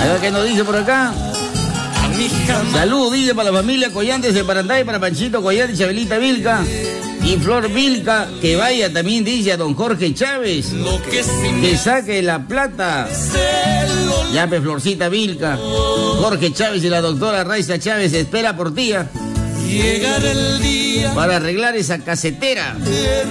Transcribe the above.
A ver qué nos dice por acá. Salud, dice, para la familia Collantes de Parantay, para Panchito Collantes, Chabelita Vilca y Flor Vilca. Que vaya también, dice, a don Jorge Chávez, que saque la plata. Llame Florcita Vilca. Jorge Chávez y la doctora Raiza Chávez espera por ti para arreglar esa casetera.